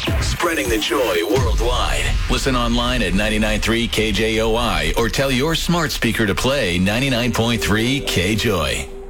Spreading the joy worldwide. Listen online at 99.3 KJOI or tell your smart speaker to play 99.3 KJOY.